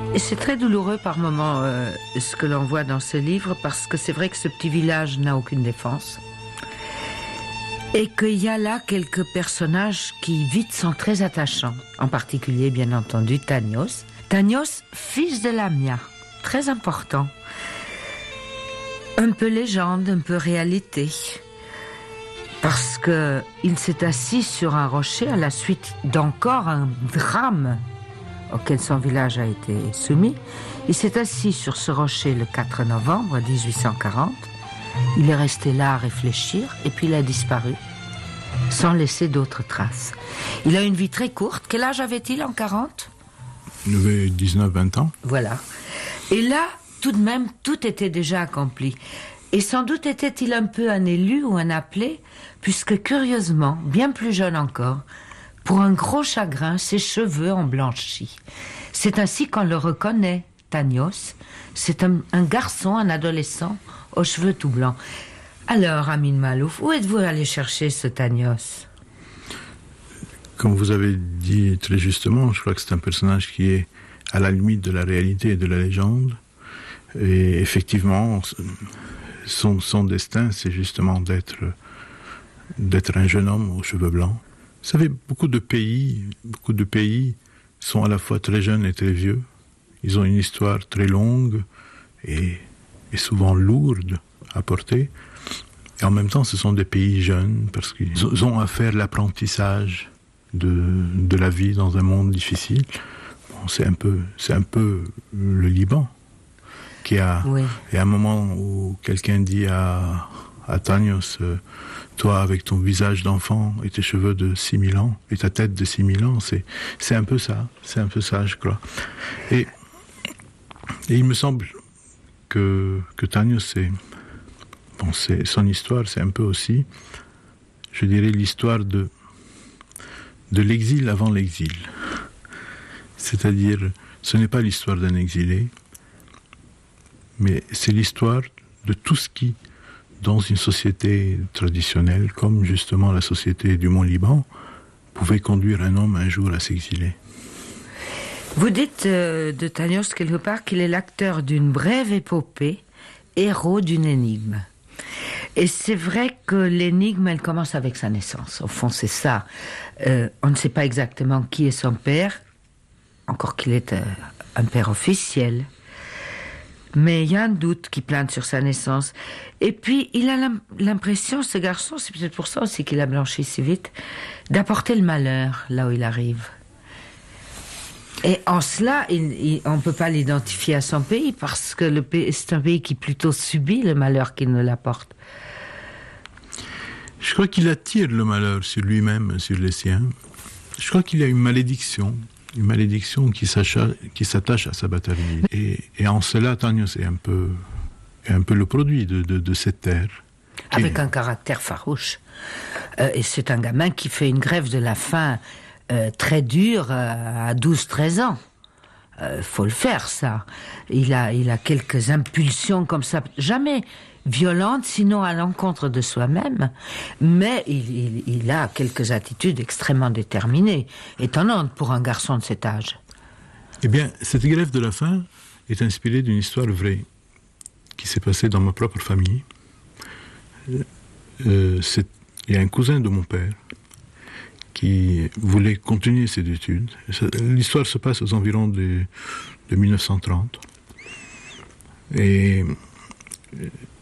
Et c'est très douloureux par moments ce que l'on voit dans ce livre, parce que c'est vrai que ce petit village n'a aucune défense. Et qu'il y a là quelques personnages qui vite sont très attachants. En particulier, bien entendu, Tanios. Tanios, fils de Lamia, très important. Un peu légende, un peu réalité. Parce qu'il s'est assis sur un rocher à la suite d'encore un drame auquel son village a été soumis. Il s'est assis sur ce rocher le 4 novembre 1840. Il est resté là à réfléchir et puis il a disparu, sans laisser d'autres traces. Il a une vie très courte. Quel âge avait-il en 40 ? Il avait 19-20 ans. Voilà. Et là, tout de même, tout était déjà accompli. Et sans doute était-il un peu un élu ou un appelé, puisque curieusement, bien plus jeune encore, pour un gros chagrin, ses cheveux ont blanchi. C'est ainsi qu'on le reconnaît, Tanios. C'est un garçon, un adolescent, aux cheveux tout blancs. Alors, Amin Maalouf, où êtes-vous allé chercher ce Tanios ? Comme vous avez dit très justement, je crois que c'est un personnage qui est à la limite de la réalité et de la légende. Et effectivement, son destin, c'est justement d'être un jeune homme aux cheveux blancs. Vous savez, beaucoup de pays sont à la fois très jeunes et très vieux. Ils ont une histoire très longue et souvent lourde à porter. Et en même temps, ce sont des pays jeunes parce qu'ils ont à faire l'apprentissage de la vie dans un monde difficile. Bon, c'est un peu le Liban qui a... Oui. Et à un moment où quelqu'un dit à Tanios, toi avec ton visage d'enfant et tes cheveux de 6000 ans et ta tête de 6000 ans, c'est un peu ça, je crois. Et il me semble que Tanios, c'est son histoire, c'est un peu aussi, je dirais, l'histoire de l'exil avant l'exil. C'est-à-dire, ce n'est pas l'histoire d'un exilé, mais c'est l'histoire de tout ce qui, dans une société traditionnelle, comme justement la société du Mont-Liban, pouvait conduire un homme un jour à s'exiler. Vous dites de Tanios quelque part qu'il est l'acteur d'une brève épopée, héros d'une énigme. Et c'est vrai que l'énigme, elle commence avec sa naissance. Au fond, c'est ça. On ne sait pas exactement qui est son père, encore qu'il est un père officiel. Mais il y a un doute qui plane sur sa naissance. Et puis, il a l'impression, ce garçon, c'est peut-être pour ça aussi qu'il a blanchi si vite, d'apporter le malheur là où il arrive. Et en cela, on ne peut pas l'identifier à son pays, parce que c'est un pays qui plutôt subit le malheur qu'il ne l'apporte. Je crois qu'il attire le malheur sur lui-même, sur les siens. Je crois qu'il a une malédiction qui s'attache à sa paternité. Et en cela, Tanios est un peu le produit de cette terre. Avec un caractère farouche. Et c'est un gamin qui fait une grève de la faim très dure à 12-13 ans. Faut le faire, ça. Il a quelques impulsions comme ça, jamais violentes, sinon à l'encontre de soi-même, mais il a quelques attitudes extrêmement déterminées, étonnantes pour un garçon de cet âge. Eh bien, cette grève de la faim est inspirée d'une histoire vraie qui s'est passée dans ma propre famille. Il y a un cousin de mon père qui voulait continuer ses études. L'histoire se passe aux environs de 1930. Et